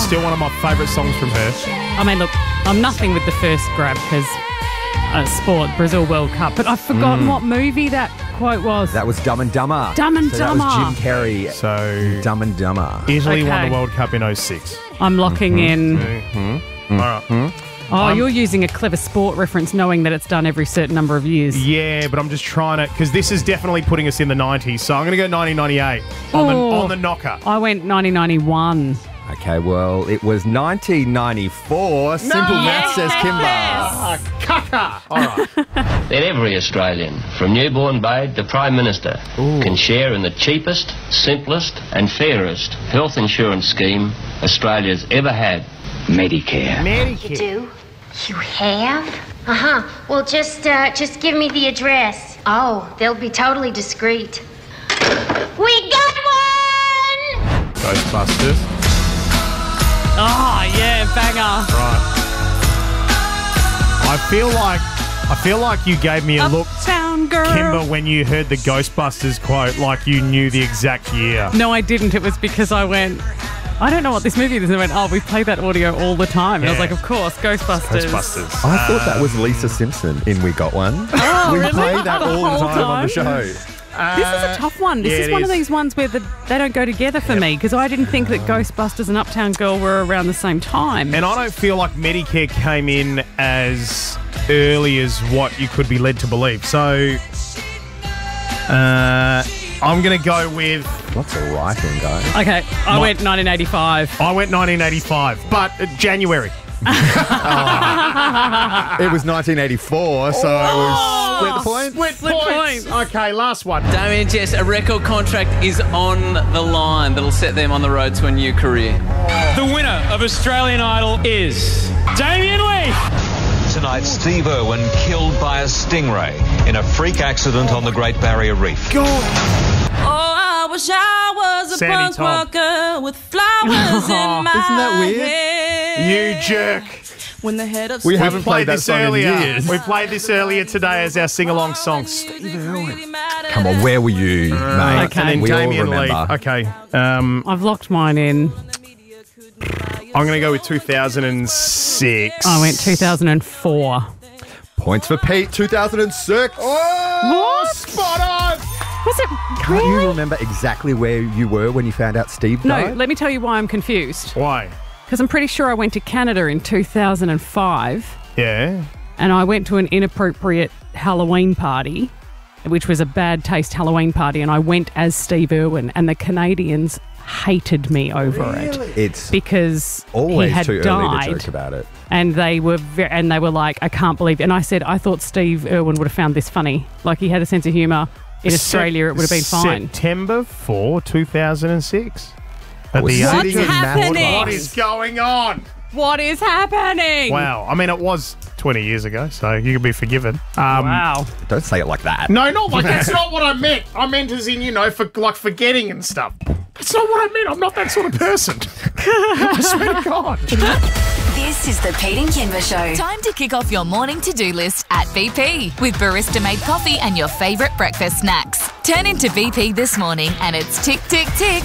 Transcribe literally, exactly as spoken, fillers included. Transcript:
still one of my favourite songs from her. I mean, look, I'm nothing with the first grab because uh, sport, Brazil World Cup, but I've forgotten Mm. what movie that quote was. That was Dumb and Dumber. Dumb and so Dumber. That was Jim Carrey. So Dumb and Dumber. Italy won Okay. the World Cup in oh six. I'm locking in. Mm-hmm. All right. Oh, I'm- you're using a clever sport reference knowing that it's done every certain number of years. Yeah, but I'm just trying to, because this is definitely putting us in the nineties. So I'm going to go nineteen ninety-eight on, the, Oh. on the knocker. I went nineteen ninety-one. Okay, well, it was nineteen ninety-four. Simple math, says Kimber. Caca! All right. That every Australian, from newborn babe to Prime Minister, can share in the cheapest, simplest and fairest health insurance scheme Australia's ever had. Medicare. Medicare. Do? You have? Uh-huh. Well, just, uh, just give me the address. Oh, they'll be totally discreet. We got one! Ghostbusters. Oh, yeah, banger. Right. I feel like I feel like you gave me a look, Uptown Girl. Kimber, when you heard the Ghostbusters quote, like you knew the exact year. No, I didn't. It was because I went, I don't know what this movie is. And I went, oh, we play that audio all the time. And I was Yeah. like, of course, Ghostbusters. Ghostbusters. I thought that was Lisa Simpson in We Got One. Oh, we really? play that all the whole time, on the time? show. This is a tough one. This yeah, is it one is. of these ones where the, they don't go together for me because I didn't think that Ghostbusters and Uptown Girl were around the same time. And I don't feel like Medicare came in as early as what you could be led to believe. So uh, I'm going to go with... Lots of writing, guys. Okay, I My- went nineteen eighty-five. I went nineteen eighty-five, but uh, January. It was nineteen eighty-four, so it was split the points. Split, Split points. points. Okay, last one. Damien Jess, a record contract is on the line that'll set them on the road to a new career. The winner of Australian Idol is Damien Lee. Tonight, Steve Irwin killed by a stingray in a freak accident on the Great Barrier Reef. Oh, I wish I was a Sandy punk Tom. rocker with flowers in my Isn't that weird? hair. You jerk. When the head of We state haven't played that this song in earlier. years. We played this earlier today as our sing-along song. really matters. Come on, where were you, mate? Okay. And then We all Damien Lee. remember. Okay. Um, I've locked mine in. I'm going to go with two thousand six. I went two thousand four. Points for Pete, two thousand six. Oh, spot on. Was it Can't you really? remember exactly where you were when you found out Steve No, died? let me tell you why I'm confused. Why? Because I'm pretty sure I went to Canada in two thousand five Yeah. and I went to an inappropriate Halloween party, which was a bad taste Halloween party, and I went as Steve Irwin, and the Canadians hated me over it It's because always he had too early died. to joke about it. And they were ve- and they were like, I can't believe. And I said, I thought Steve Irwin would have found this funny. Like he had a sense of humour. In Australia, it would have been fine. September fourth, two thousand six. At was the sitting What's in Matt happening? What Barnes. is going on? What is happening? Wow. I mean, it was twenty years ago, so you can be forgiven. Um, Wow. Don't say it like that. No, not like that's not what I meant. I meant as in, you know, for like forgetting and stuff. That's not what I meant. I'm not that sort of person. I swear to God. This is the Pete and Kimber Show. Time to kick off your morning to-do list at B P with barista-made coffee and your favourite breakfast snacks. Turn into B P this morning and it's tick, tick, tick